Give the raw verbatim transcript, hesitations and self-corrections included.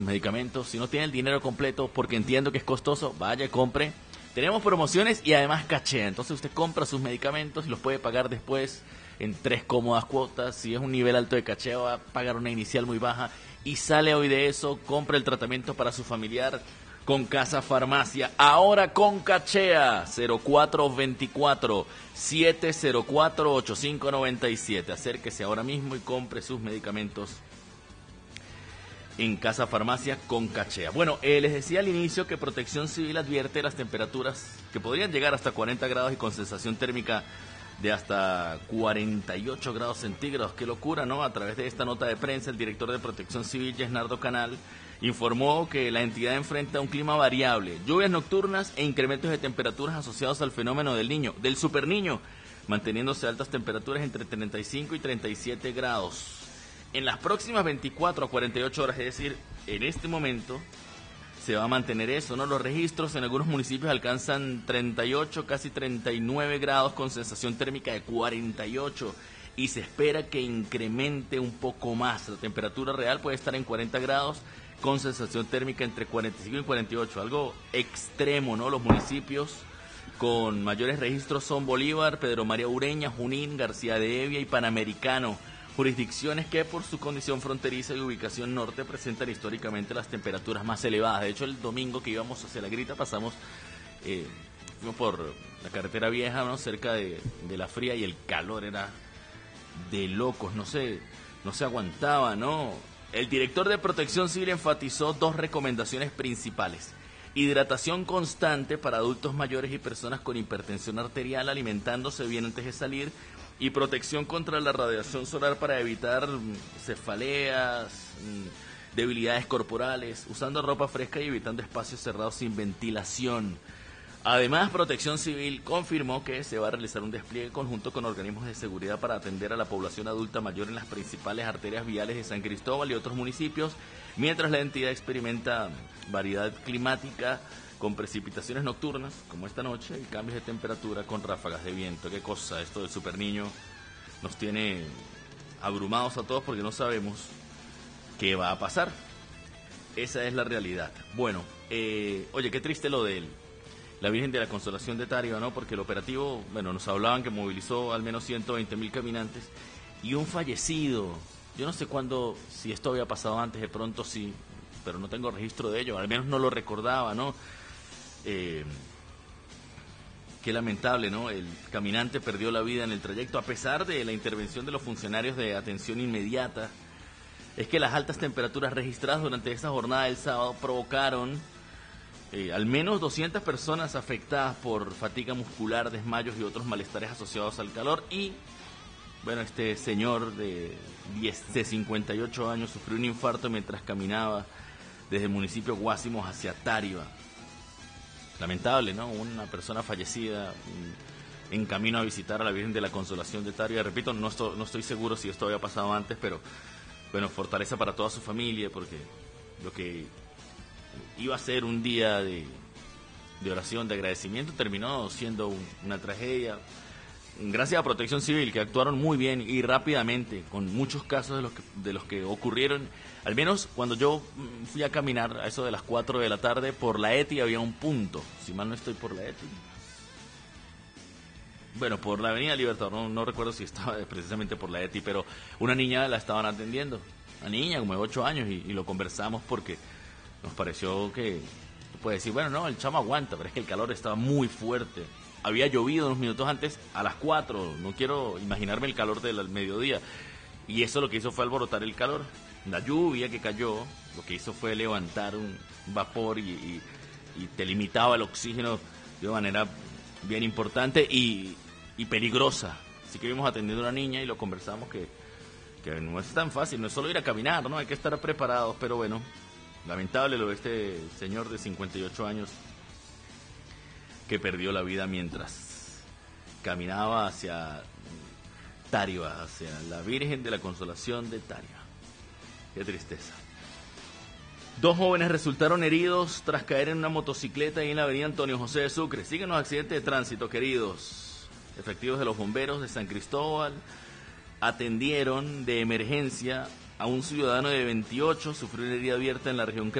medicamentos. Si no tiene el dinero completo, porque entiendo que es costoso, vaya, compre. Tenemos promociones y además cachea. Entonces usted compra sus medicamentos y los puede pagar después en tres cómodas cuotas. Si es un nivel alto de cacheo, va a pagar una inicial muy baja y sale hoy de eso. Compra el tratamiento para su familiar con Casa Farmacia. Ahora con cachea. cero cuatro dos cuatro, siete cero cuatro, ocho cinco nueve siete. Acérquese ahora mismo y compre sus medicamentos en Casa Farmacia con cachea. Bueno, eh, les decía al inicio que Protección Civil advierte las temperaturas que podrían llegar hasta cuarenta grados y con sensación térmica de hasta cuarenta y ocho grados centígrados. Qué locura, ¿no? A través de esta nota de prensa, el director de Protección Civil, Yesnardo Canal, informó que la entidad enfrenta un clima variable, lluvias nocturnas e incrementos de temperaturas asociados al fenómeno del niño, del superniño, manteniéndose altas temperaturas entre treinta y cinco y treinta y siete grados. En las próximas veinticuatro a cuarenta y ocho horas, es decir, en este momento, se va a mantener eso, ¿no? Los registros en algunos municipios alcanzan treinta y ocho, casi treinta y nueve grados con sensación térmica de cuarenta y ocho y se espera que incremente un poco más. La temperatura real puede estar en cuarenta grados con sensación térmica entre cuarenta y cinco y cuarenta y ocho, algo extremo, ¿no? Los municipios con mayores registros son Bolívar, Pedro María Ureña, Junín, García de Evia y Panamericano. Jurisdicciones que por su condición fronteriza y ubicación norte presentan históricamente las temperaturas más elevadas. De hecho, el domingo que íbamos hacia La Grita pasamos eh, fuimos por la carretera vieja, ¿no? Cerca de, de La Fría, y el calor era de locos, no se, no se aguantaba, ¿no? El director de Protección Civil enfatizó dos recomendaciones principales: hidratación constante para adultos mayores y personas con hipertensión arterial, alimentándose bien antes de salir, y protección contra la radiación solar para evitar cefaleas, debilidades corporales, usando ropa fresca y evitando espacios cerrados sin ventilación. Además, Protección Civil confirmó que se va a realizar un despliegue conjunto con organismos de seguridad para atender a la población adulta mayor en las principales arterias viales de San Cristóbal y otros municipios, mientras la entidad experimenta variedad climática con precipitaciones nocturnas, como esta noche, y cambios de temperatura con ráfagas de viento. Qué cosa, esto del superniño nos tiene abrumados a todos porque no sabemos qué va a pasar. Esa es la realidad. Bueno, eh, oye, qué triste lo de él. La Virgen de la Consolación de Tariba, ¿no? Porque el operativo, bueno, nos hablaban que movilizó al menos ciento veinte mil caminantes y un fallecido. Yo no sé cuándo, si esto había pasado antes, de pronto sí, pero no tengo registro de ello, al menos no lo recordaba, ¿no? Eh, qué lamentable, ¿no? El caminante perdió la vida en el trayecto a pesar de la intervención de los funcionarios de atención inmediata. Es que las altas temperaturas registradas durante esa jornada del sábado provocaron eh, al menos doscientas personas afectadas por fatiga muscular, desmayos y otros malestares asociados al calor. Y bueno, este señor de, diez, de cincuenta y ocho años sufrió un infarto mientras caminaba desde el municipio Guásimos hacia Tariba. Lamentable, ¿no? Una persona fallecida en camino a visitar a la Virgen de la Consolación de Tariba. Repito, no estoy, no estoy seguro si esto había pasado antes, pero bueno, fortaleza para toda su familia, porque lo que iba a ser un día de, de oración, de agradecimiento, terminó siendo un, una tragedia. Gracias a Protección Civil, que actuaron muy bien y rápidamente con muchos casos de los que, de los que ocurrieron. Al menos cuando yo fui a caminar a eso de las cuatro de la tarde por la E T I había un punto, si mal no estoy, por la E T I. Bueno, por la Avenida Libertador, no, no recuerdo si estaba precisamente por la E T I, pero una niña la estaban atendiendo, una niña como de ocho años, y, y lo conversamos porque nos pareció que, puede decir, bueno, no, el chamo aguanta, pero es que el calor estaba muy fuerte. Había llovido unos minutos antes a las cuatro, no quiero imaginarme el calor del mediodía, y eso lo que hizo fue alborotar el calor. La lluvia que cayó lo que hizo fue levantar un vapor y, y, y te limitaba el oxígeno de una manera bien importante y, y peligrosa. Así que vimos atendiendo a una niña y lo conversamos que, que no es tan fácil, no es solo ir a caminar, ¿no? Hay que estar preparados, pero bueno, lamentable lo de este señor de cincuenta y ocho años que perdió la vida mientras caminaba hacia Tariba, hacia la Virgen de la Consolación de Tariba. Qué tristeza. Dos jóvenes resultaron heridos tras caer en una motocicleta ahí en la avenida Antonio José de Sucre. Siguen los accidentes de tránsito, queridos. Efectivos de los bomberos de San Cristóbal atendieron de emergencia a un ciudadano de veintiocho, sufrió una herida abierta en la región